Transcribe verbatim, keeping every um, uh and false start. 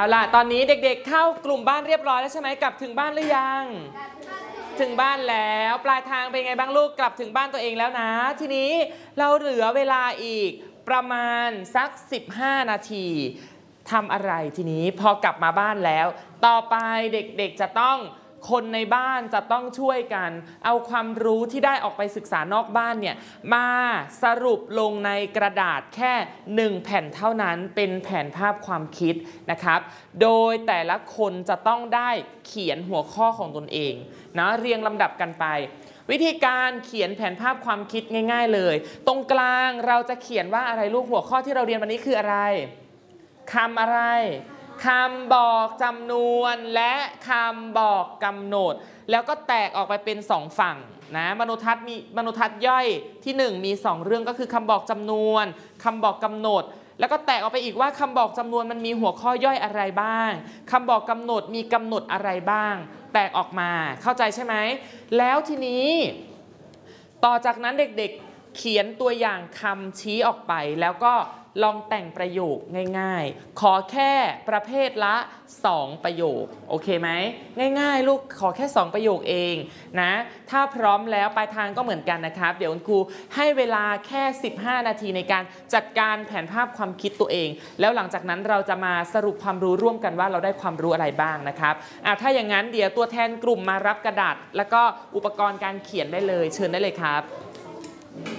เอาล่ะตอนนี้เด็กๆเข้ากลุ่มบ้านเรียบร้อยแล้วใช่ไหมกลับถึงบ้านหรือยังถึงบ้านแล้วปลายทางเป็นไงบ้างลูกกลับถึงบ้านตัวเองแล้วนะทีนี้เราเหลือเวลาอีกประมาณสักสิบห้านาทีทำอะไรทีนี้พอกลับมาบ้านแล้วต่อไปเด็กๆจะต้องคนในบ้านจะต้องช่วยกันเอาความรู้ที่ได้ออกไปศึกษานอกบ้านเนี่ยมาสรุปลงในกระดาษแค่หนึ่งแผ่นเท่านั้นเป็นแผนภาพความคิดนะครับโดยแต่ละคนจะต้องได้เขียนหัวข้อของตนเองนะเรียงลำดับกันไปวิธีการเขียนแผนภาพความคิดง่ายๆเลยตรงกลางเราจะเขียนว่าอะไรลูกหัวข้อที่เราเรียนวันนี้คืออะไรคำอะไรคำบอกจำนวนและคำบอกกำหนดแล้วก็แตกออกไปเป็นสองฝั่งนะมนุทัศน์มีมนุทัศน์ย่อยที่หนึ่งมีสองเรื่องก็คือคำบอกจำนวนคำบอกกำหนดแล้วก็แตกออกไปอีกว่าคำบอกจำนวนมันมีหัวข้อย่อยอะไรบ้างคำบอกกำหนดมีกำหนดอะไรบ้างแตกออกมาเข้าใจใช่ไหมแล้วทีนี้ต่อจากนั้นเด็กๆเขียนตัวอย่างคำชี้ออกไปแล้วก็ลองแต่งประโยคง่ายๆขอแค่ประเภทละสองประโยคโอเคไหมง่ายๆลูกขอแค่สองประโยคเองนะถ้าพร้อมแล้วปลายทางก็เหมือนกันนะครับเดี๋ยวคุณครูให้เวลาแค่สิบห้านาทีในการจัดการแผนภาพความคิดตัวเองแล้วหลังจากนั้นเราจะมาสรุปความรู้ร่วมกันว่าเราได้ความรู้อะไรบ้างนะครับอ่ะถ้าอย่างนั้นเดี๋ยวตัวแทนกลุ่มมารับกระดาษแล้วก็อุปกรณ์การเขียนได้เลยเชิญได้เลยครับ